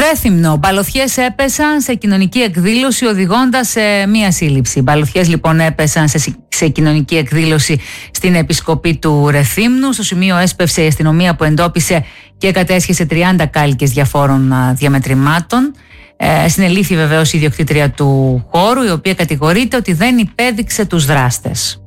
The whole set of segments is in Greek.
Ρέθυμνο. Μπαλωθιές έπεσαν σε κοινωνική εκδήλωση οδηγώντας σε μία σύλληψη. Μπαλωθιές λοιπόν έπεσαν σε κοινωνική εκδήλωση στην επισκοπή του Ρεθύμνου. Στο σημείο έσπευσε η αστυνομία που εντόπισε και κατέσχεσε 30 κάλικες διαφόρων διαμετρημάτων. Συνελήφθη βεβαίως η ιδιοκτήτρια του χώρου, η οποία κατηγορείται ότι δεν υπέδειξε τους δράστες.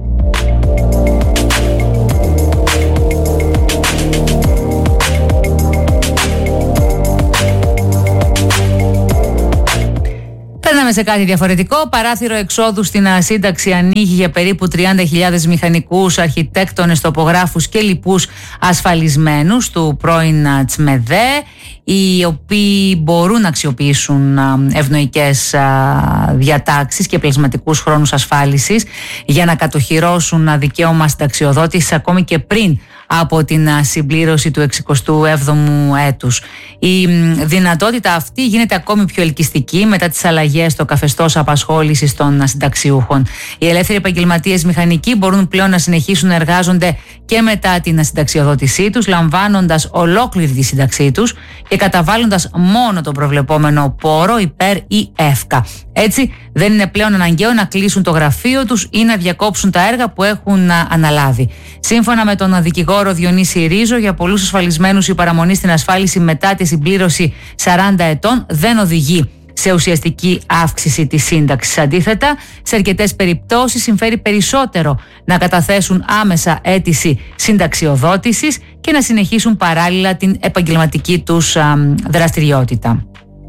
Παίρναμε σε κάτι διαφορετικό. Παράθυρο εξόδου στην σύνταξη ανοίγει για περίπου 30.000 μηχανικούς, αρχιτέκτονες, τοπογράφους και λοιπούς ασφαλισμένους του πρώην ΤΣΜΕΔΕ, οι οποίοι μπορούν να αξιοποιήσουν ευνοϊκές διατάξεις και πλασματικούς χρόνους ασφάλισης για να κατοχυρώσουν δικαίωμα συνταξιοδότησης ακόμη και πριν από την συμπλήρωση του 67ου έτους. Η δυνατότητα αυτή γίνεται ακόμη πιο ελκυστική μετά τις αλλαγές στο καθεστώς απασχόλησης των συνταξιούχων. Οι ελεύθεροι επαγγελματίες μηχανικοί μπορούν πλέον να συνεχίσουν να εργάζονται και μετά την συνταξιοδότησή τους, λαμβάνοντας ολόκληρη τη σύνταξή τους και καταβάλλοντας μόνο τον προβλεπόμενο πόρο υπέρ ή εύκα. Έτσι, δεν είναι πλέον αναγκαίο να κλείσουν το γραφείο τους ή να διακόψουν τα έργα που έχουν αναλάβει. Σύμφωνα με τον δικηγόρο Διονύση Ρίζο, για πολλούς ασφαλισμένους η παραμονή στην ασφάλιση μετά τη συμπλήρωση 40 ετών δεν οδηγεί σε ουσιαστική αύξηση της σύνταξης. Αντίθετα, σε αρκετές περιπτώσεις συμφέρει περισσότερο να καταθέσουν άμεσα αίτηση συνταξιοδότησης και να συνεχίσουν παράλληλα την επαγγελματική τους δραστηριότητα.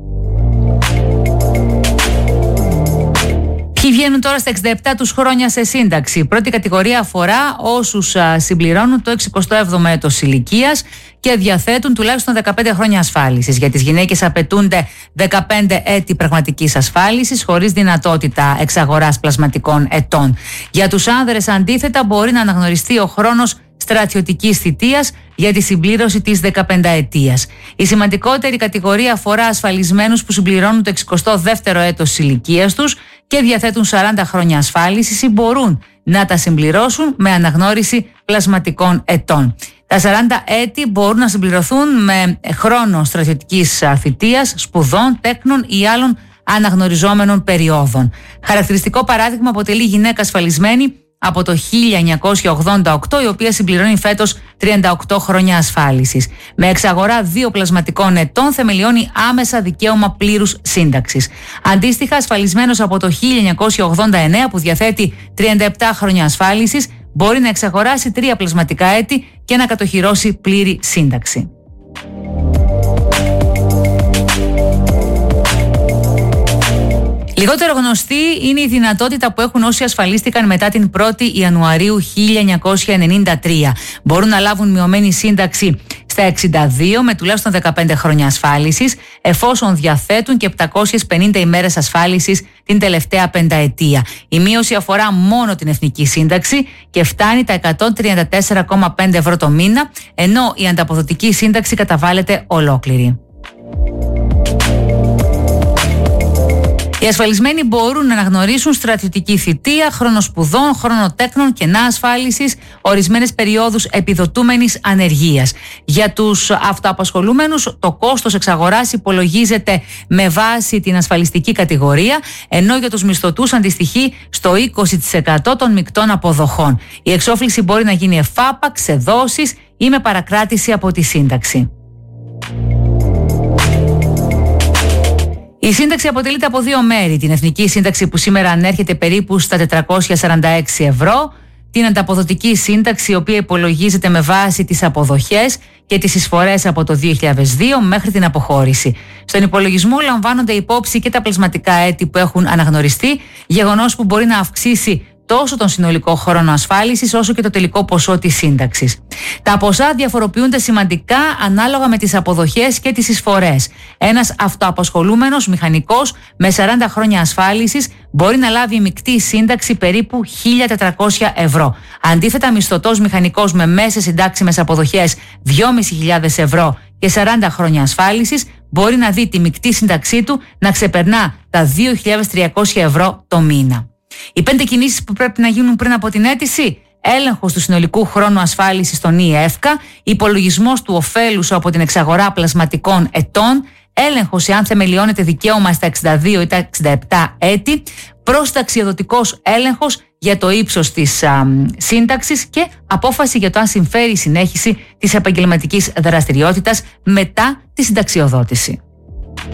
Ποιοι βγαίνουν τώρα στα 67 τους χρόνια σε σύνταξη? Πρώτη κατηγορία αφορά όσους συμπληρώνουν το 67ο έτος ηλικίας και διαθέτουν τουλάχιστον 15 χρόνια ασφάλισης. Για τις γυναίκες απαιτούνται 15 έτη πραγματικής ασφάλισης χωρίς δυνατότητα εξαγοράς πλασματικών ετών. Για τους άνδρες αντίθετα μπορεί να αναγνωριστεί ο χρόνος στρατιωτικής θητείας για τη συμπλήρωση της 15ετίας. Η σημαντικότερη κατηγορία αφορά ασφαλισμένους που συμπληρώνουν το 62ο έτος ηλικίας τους και διαθέτουν 40 χρόνια ασφάλισης ή μπορούν να τα συμπληρώσουν με αναγνώριση πλασματικών ετών. Τα 40 έτη μπορούν να συμπληρωθούν με χρόνο στρατιωτικής θητείας, σπουδών, τέκνων ή άλλων αναγνωριζόμενων περιόδων. Χαρακτηριστικό παράδειγμα αποτελεί γυναίκα ασφαλισμένη από το 1988, η οποία συμπληρώνει φέτος 38 χρόνια ασφάλισης. Με εξαγορά 2 πλασματικών ετών θεμελιώνει άμεσα δικαίωμα πλήρους σύνταξης. Αντίστοιχα, ασφαλισμένος από το 1989 που διαθέτει 37 χρόνια ασφάλισης μπορεί να εξαγοράσει 3 πλασματικά έτη και να κατοχυρώσει πλήρη σύνταξη. Λιγότερο γνωστή είναι η δυνατότητα που έχουν όσοι ασφαλίστηκαν μετά την 1η Ιανουαρίου 1993. Μπορούν να λάβουν μειωμένη σύνταξη στα 62 με τουλάχιστον 15 χρόνια ασφάλισης, εφόσον διαθέτουν και 750 ημέρες ασφάλισης την τελευταία πενταετία. Η μείωση αφορά μόνο την εθνική σύνταξη και φτάνει τα 134,5 ευρώ το μήνα, ενώ η ανταποδοτική σύνταξη καταβάλλεται ολόκληρη. Οι ασφαλισμένοι μπορούν να αναγνωρίσουν στρατιωτική θητεία, χρόνο σπουδών, χρόνο τέκνων, κενά ασφάλισης, ορισμένες περιόδους επιδοτούμενης ανεργίας. Για τους αυτοαπασχολούμενους, το κόστος εξαγοράς υπολογίζεται με βάση την ασφαλιστική κατηγορία, ενώ για τους μισθωτούς αντιστοιχεί στο 20% των μεικτών αποδοχών. Η εξόφληση μπορεί να γίνει εφάπαξ, σε δόσεις ή με παρακράτηση από τη σύνταξη. Η σύνταξη αποτελείται από 2 μέρη. Την εθνική σύνταξη που σήμερα ανέρχεται περίπου στα 446 ευρώ, την ανταποδοτική σύνταξη η οποία υπολογίζεται με βάση τις αποδοχές και τις εισφορές από το 2002 μέχρι την αποχώρηση. Στον υπολογισμό λαμβάνονται υπόψη και τα πλασματικά έτη που έχουν αναγνωριστεί, γεγονός που μπορεί να αυξήσει τόσο τον συνολικό χρόνο ασφάλισης όσο και το τελικό ποσό της σύνταξης. Τα ποσά διαφοροποιούνται σημαντικά ανάλογα με τις αποδοχές και τις εισφορές. Ένας αυτοαπασχολούμενος μηχανικός με 40 χρόνια ασφάλισης μπορεί να λάβει μεικτή σύνταξη περίπου 1.400 ευρώ. Αντίθετα, μισθωτός μηχανικός με μέσες συντάξιμες αποδοχές 2.500 ευρώ και 40 χρόνια ασφάλισης μπορεί να δει τη μεικτή σύνταξή του να ξεπερνά τα 2.300 ευρώ το μήνα. Οι 5 κινήσεις που πρέπει να γίνουν πριν από την αίτηση: έλεγχος του συνολικού χρόνου ασφάλισης στον ΙΕΦΚΑ, υπολογισμός του ωφέλους από την εξαγορά πλασματικών ετών, έλεγχος εάν θεμελιώνεται δικαίωμα στα 62 ή τα 67 έτη, προσταξιοδοτικός έλεγχος για το ύψος της σύνταξης και απόφαση για το αν συμφέρει η συνέχιση της επαγγελματικής δραστηριότητας μετά τη συνταξιοδότηση.